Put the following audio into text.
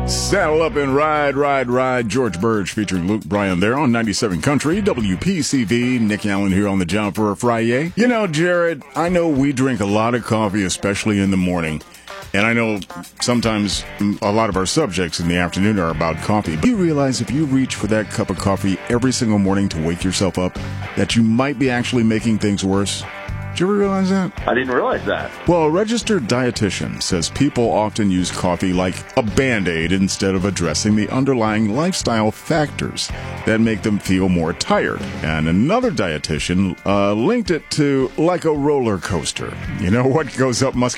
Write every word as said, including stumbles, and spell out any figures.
Saddle up and ride, ride, ride. George Burge featuring Luke Bryan there on ninety-seven Country, W P C V. Nick Allen here on the job for a Friday. You know, Jared, I know we drink a lot of coffee, especially in the morning. And I know sometimes a lot of our subjects in the afternoon are about coffee. But you realize if you reach for that cup of coffee every single morning to wake yourself up, that you might be actually making things worse? Did you ever realize that? I didn't realize that. Well, a registered dietitian says people often use coffee like a Band-Aid instead of addressing the underlying lifestyle factors that make them feel more tired. And another dietitian uh, linked it to like a roller coaster. You know, what goes up must